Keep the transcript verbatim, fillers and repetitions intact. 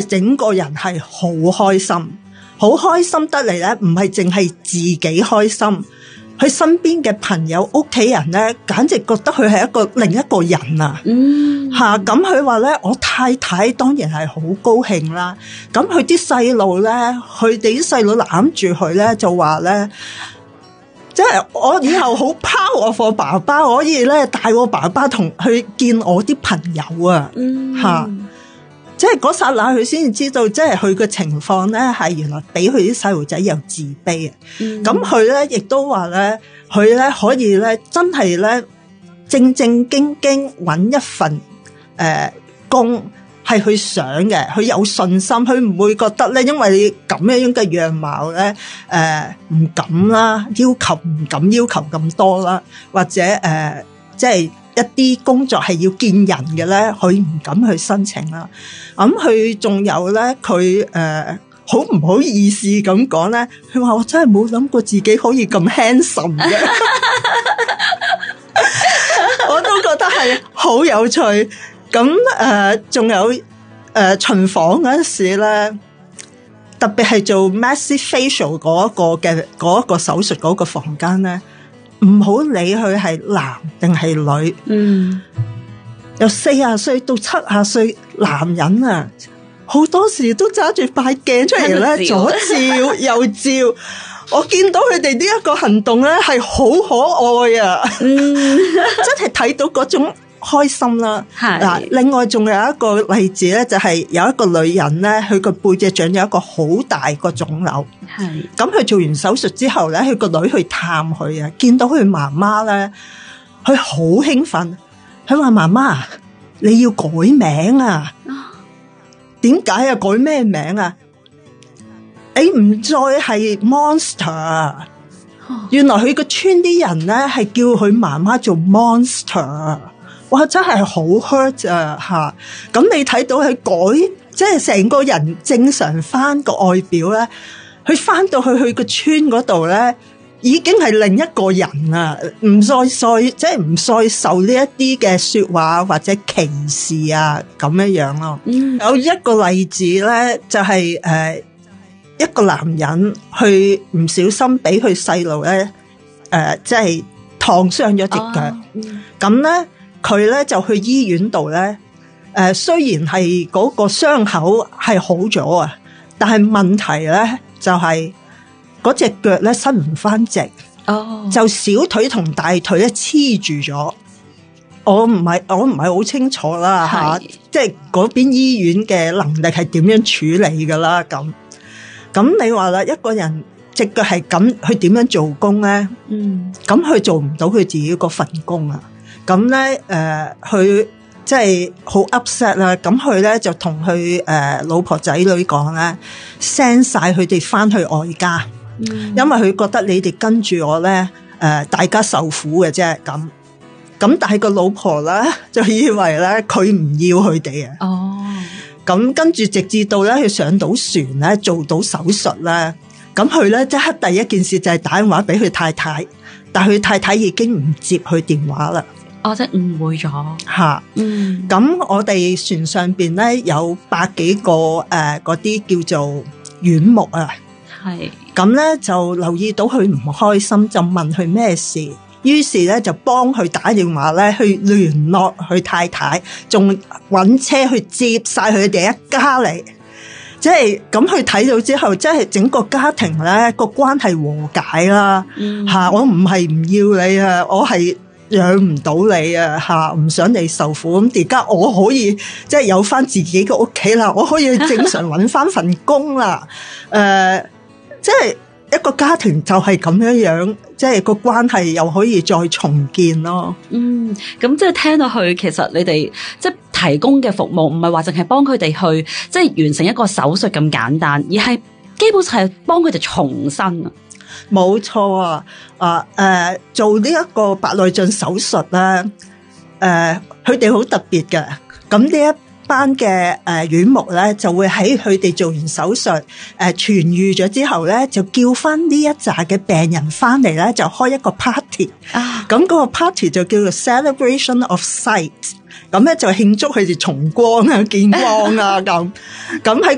整個人係好開心，好開心得嚟咧，唔係淨係自己開心，佢身邊嘅朋友、屋企人咧，簡直覺得佢係一個另一個人啊！嗯，吓咁佢話咧，我太太當然係好高興啦。咁佢啲細路咧，佢哋啲細路攬住佢咧，就話咧，即係我以後好 proud of爸爸，可以咧帶我爸爸同去見我啲朋友啊！嗯，吓。即係嗰剎那佢先至知道，即係佢嘅情況咧係原來俾佢啲細路仔又自卑啊！咁佢咧亦都話咧，佢咧可以咧真係咧正正經經揾一份誒、呃、工係佢想嘅，佢有信心，佢唔會覺得咧因為你咁樣嘅樣貌咧誒唔敢啦，要求唔敢要求咁多啦，或者誒、呃、即係。一啲工作係要見人嘅咧，佢唔敢去申請啦。咁佢仲有咧，佢誒好唔好意思咁講咧？佢話我真係冇諗過自己可以咁 handsome 嘅，我都覺得係好有趣。咁誒，仲、呃、有誒、呃、巡房嗰陣時咧，特別係做 massive facial 嗰一個嘅嗰一個手術嗰個房間咧。唔好理佢係男定係女，嗯，由四十歲到七十歲男人啊，好多時都揸住塊鏡出嚟咧，左照右照。我見到佢哋呢一個行動咧，係好可愛啊，嗯，真係睇到嗰種開心啦。嗱，另外仲有一個例子咧，就係、是、有一個女人咧，佢個背脊長咗一個好大個腫瘤。係咁，佢做完手術之後咧，佢個女去探佢啊，見到佢媽媽咧，佢好興奮。佢話：媽媽，你要改名啊？點解啊？改咩名啊？你唔再係 monster。原來佢個村啲人咧係叫佢媽媽做 monster。哇！真係好 hurt 啊吓！咁你睇到佢改，即係成個人正常翻個外表咧，佢翻到去佢個村嗰度咧，已經係另一個人啊！唔再再即係唔再受呢一啲嘅說話或者歧視啊咁樣樣咯。嗯，有一個例子咧，就係、是、誒、呃、一個男人去唔小心俾佢細路咧誒，即係燙傷咗隻腳，咁咧。佢咧就去醫院度咧，誒、呃，雖然係嗰個傷口係好咗啊，但係問題咧就係嗰隻腳咧伸唔翻直，哦，就小腿同大腿咧黐住咗。我唔係我唔係好清楚啦吓，即係嗰邊醫院嘅能力係點樣處理噶啦咁。咁你話啦，一個人隻腳係咁，佢點樣做工咧？嗯，咁佢做唔到佢自己嗰份工啊。咁咧，誒、呃，佢即係好 upset 啦。咁佢咧就同佢誒老婆仔女講咧 ，send 晒佢哋翻去外家，嗯、因為佢覺得你哋跟住我咧，誒、呃，大家受苦嘅啫。咁，咁但係個老婆咧就以為咧佢唔要佢哋啊。哦，咁跟住直至到咧佢上到船咧，做到手術咧，咁佢咧即刻第一件事就係打電話俾佢太太，但係佢太太已經唔接佢電話啦。 哦，即係誤會咗吓，嗯，咁我哋船上邊咧有百幾個誒嗰啲叫做院牧啊，係，咁咧就留意到佢唔開心，就問佢咩事，於是咧就幫佢打電話咧去聯絡佢太太，仲搵車去接晒佢哋一家嚟，即係咁佢睇到之後，即係整個家庭咧個關係和解啦，嗯，吓，我唔係唔要你啊，我係。養唔到你啊吓，唔想你受苦，咁而家我可以即係有翻自己嘅屋企啦，我可以正常搵翻份工啦。誒、呃，即係一個家庭就係咁樣樣，即係個關係又可以再重建咯。 嗯，咁即係聽到去，其實你哋即係提供嘅服務唔係話淨係幫佢哋去即係完成一個手術咁簡單，而係基本上係幫佢哋重生啊。 冇錯啊！啊誒、呃，做呢一個白內障手術咧，誒、呃，佢哋好特別嘅。咁呢一班嘅誒院牧咧，就會喺佢哋做完手術誒、呃、痊愈咗之後咧，就叫翻呢一紮嘅病人翻嚟咧，就開一個 party。啊，咁嗰個 party 就叫做 Celebration of Sight。咁咧就慶祝佢哋重光啊、見光啊咁。咁喺